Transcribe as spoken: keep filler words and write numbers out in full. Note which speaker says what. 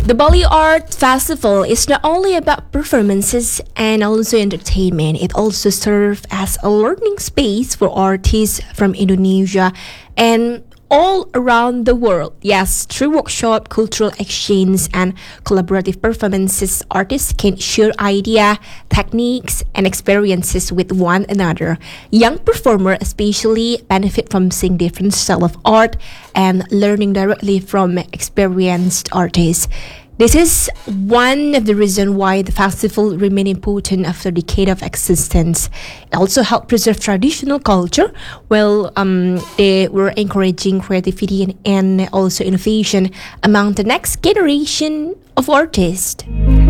Speaker 1: The Bali Art Festival is not only about performances and also entertainment, it also serves as a learning space for artists from Indonesia and all around the world. Yes, through workshop, cultural exchange, and collaborative performances, artists can share ideas, techniques, and experiences with one another. Young performers especially benefit from seeing different style of art and learning directly from experienced artists. This is one of the reasons why the festival remain important after a decade of existence. It also helped preserve traditional culture, while um, they were encouraging creativity and, and also innovation among the next generation of artists.